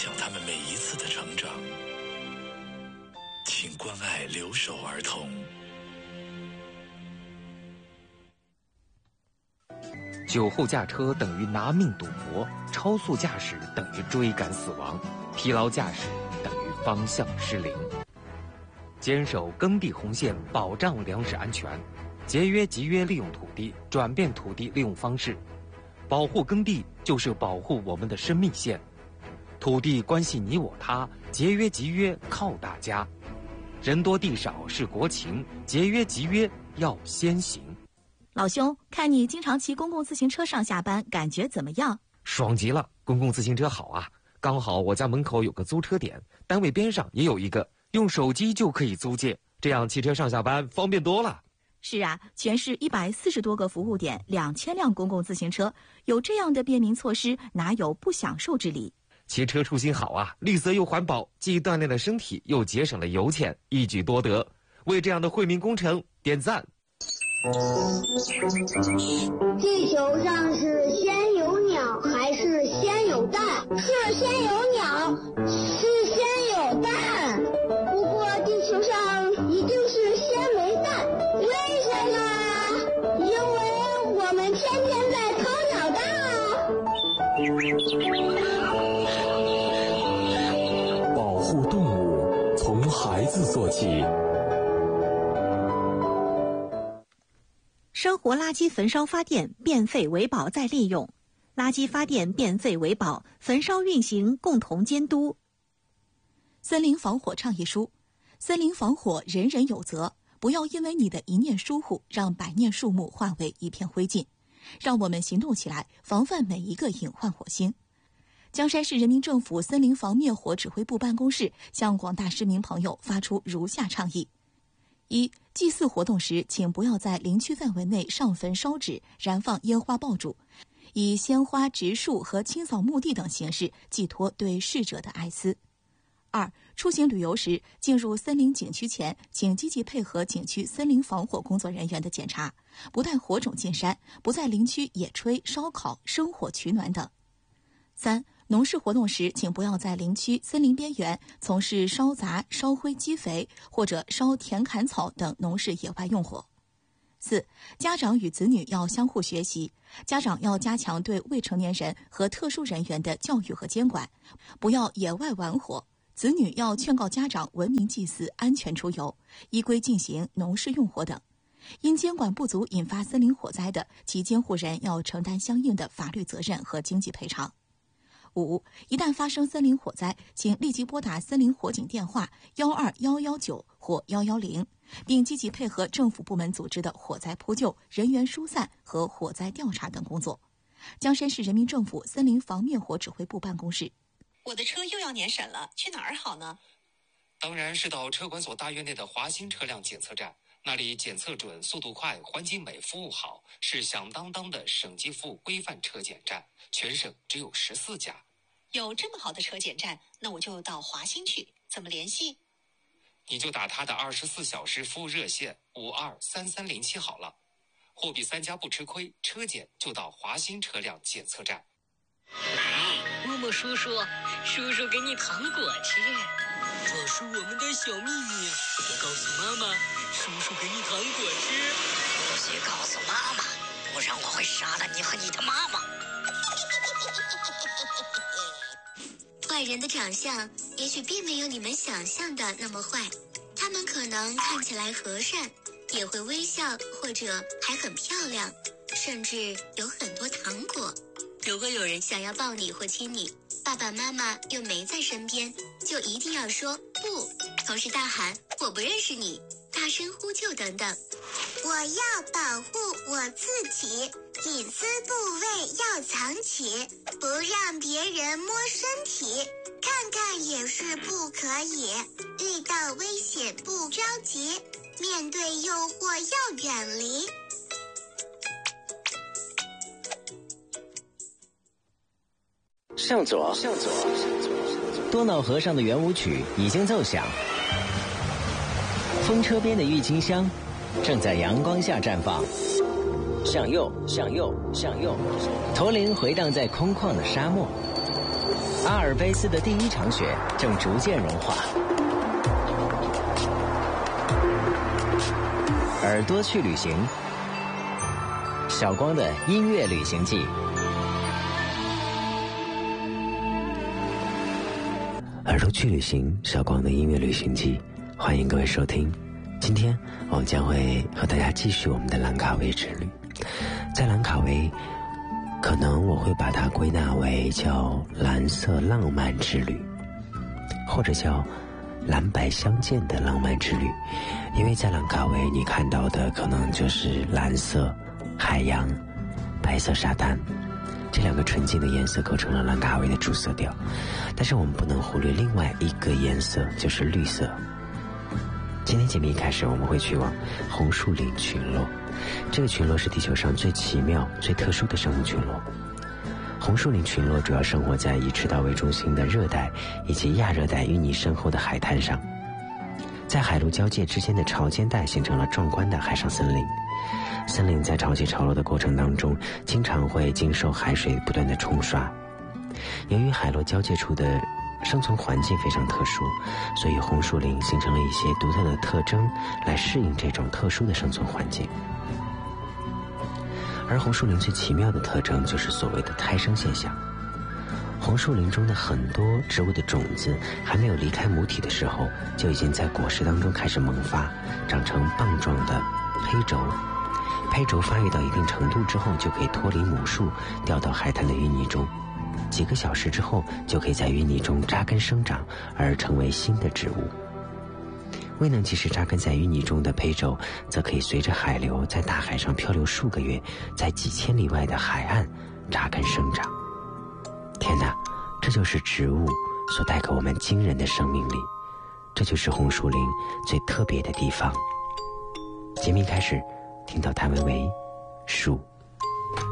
享他们每一次的成长。请关爱留守儿童。 酒后驾车等于拿命赌博，超速驾驶等于追赶死亡，疲劳驾驶等于方向失灵。坚守耕地红线，保障粮食安全，节约集约利用土地，转变土地利用方式。保护耕地就是保护我们的生命线。土地关系你我他，节约集约靠大家。人多地少是国情，节约集约要先行。 老兄，看你经常骑公共自行车上下班，感觉怎么样？ 爽极了，公共自行车好啊！刚好我家门口有个租车点，单位边上也有一个，用手机就可以租借，这样骑车上下班方便多了。 是啊，全市140多个服务点，2000辆公共自行车，有这样的便民措施，哪有不享受之理？ 骑车出行好啊，绿色又环保，既锻炼了身体，又节省了油钱，一举多得。为这样的惠民工程点赞。 地球上是先有鸟还是先有蛋？是先有鸟，是先有蛋。不过地球上一定是先没蛋，为什么？因为我们天天在掏鸟蛋啊！保护动物从孩子做起。 生活垃圾焚烧发电，变废为宝再利用。垃圾发电变废为宝，焚烧运行共同监督。森林防火倡议书：森林防火人人有责，不要因为你的一念疏忽，让百年树木化为一片灰烬。让我们行动起来，防范每一个隐患火星。江山市人民政府森林防灭火指挥部办公室向广大市民朋友发出如下倡议：一、祭祀活动时，请不要在林区范围内上坟烧纸、燃放烟花爆竹，以鲜花、植树和清扫墓地等形式寄托对逝者的哀思。二、出行旅游时，进入森林景区前，请积极配合景区森林防火工作人员的检查，不带火种进山，不在林区野炊、烧烤、生火取暖等。三、农事活动时，请不要在林区森林边缘从事烧杂、烧灰积肥或者烧田砍草等农事野外用火。四、家长与子女要相互学习，家长要加强对未成年人和特殊人员的教育和监管，不要野外玩火。子女要劝告家长文明祭祀、安全出游，依规进行农事用火等。因监管不足引发森林火灾的，其监护人要承担相应的法律责任和经济赔偿。五、一旦发生森林火灾，请立即拨打森林火警电话12119或110，并积极配合政府部门组织的火灾扑救、人员疏散和火灾调查等工作。江山市人民政府森林防灭火指挥部办公室。 我的车又要年审了，去哪儿好呢？ 当然是到车管所大院内的华新车辆检测站，那里检测准、速度快、环境美、服务好，是响当当的省级服务规范车检站，全省只有14家。 有这么好的车检站，那我就到华新去，怎么联系？ 你就打他的24小时服务热线523307好了。货比三家不吃亏，车检就到华新车辆检测站。 默默叔叔，叔叔给你糖果吃， 这是我们的小秘密，别告诉妈妈。叔叔给你糖果吃， 不许告诉妈妈，不然我会杀了你和你的妈妈。 坏人的长相也许并没有你们想象的那么坏，他们可能看起来和善，也会微笑，或者还很漂亮，甚至有很多糖果。如果有人想要抱你或亲你，爸爸妈妈又没在身边，就一定要说不，同时大喊我不认识你，大声呼救等等。 我要保护我自己，隐私部位要藏起，不让别人摸身体，看看也是不可以。遇到危险不着急，面对诱惑要远离。 向左，多瑙河上的圆舞曲已经奏响，风车边的郁金香正在阳光下绽放。向右，向右，向右，驼铃回荡在空旷的沙漠。 阿尔卑斯的第一场雪正逐渐融化。耳朵去旅行，小光的音乐旅行记。耳朵去旅行，小光的音乐旅行记，欢迎各位收听。今天我们将会和大家继续我们的兰卡威之旅。在兰卡威，可能我会把它归纳为叫蓝色浪漫之旅，或者叫蓝白相间的浪漫之旅。因为在兰卡威你看到的可能就是蓝色海洋、白色沙滩，这两个纯净的颜色构成了兰卡威的主色调。但是我们不能忽略另外一个颜色，就是绿色。今天节目一开始，我们会去往红树林群落。这个群落是地球上最奇妙、最特殊的生物群落。红树林群落主要生活在以赤道为中心的热带以及亚热带淤泥深厚的海滩上，在海陆交界之间的潮间带形成了壮观的海上森林。森林在潮起潮落的过程当中，经常会经受海水不断的冲刷。由于海陆交界处的生存环境非常特殊，所以红树林形成了一些独特的特征来适应这种特殊的生存环境。而红树林最奇妙的特征就是所谓的胎生现象。红树林中的很多植物的种子还没有离开母体的时候，就已经在果实当中开始萌发，长成棒状的胚轴。胚轴发育到一定程度之后，就可以脱离母树，掉到海滩的淤泥中。几个小时之后，就可以在淤泥中扎根生长，而成为新的植物。未能及时扎根在淤泥中的胚轴，则可以随着海流在大海上漂流数个月，在几千里外的海岸扎根生长。天哪，这就是植物所带给我们惊人的生命力，这就是红树林最特别的地方。节目一开始听到谭维维树。